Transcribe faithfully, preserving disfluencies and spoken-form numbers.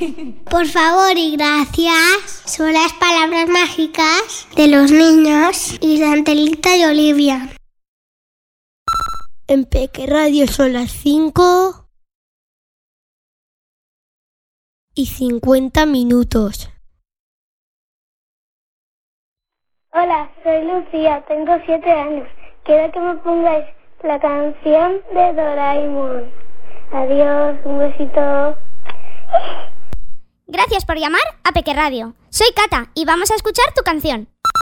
Por favor y gracias. Son las palabras mágicas de los niños y de Angelita y Olivia. En Peque Radio son las cinco y cincuenta minutos. Hola, soy Lucía, tengo siete años. Quiero que me pongáis la canción de Doraemon. Adiós, un besito. Gracias por llamar a Peque Radio. Soy Cata y vamos a escuchar tu canción.